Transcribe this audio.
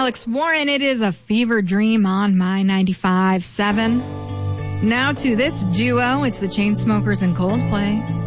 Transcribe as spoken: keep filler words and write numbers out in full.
Alex Warren. It is a fever dream on my ninety-five point seven. Now to this duo. It's the Chainsmokers and Coldplay.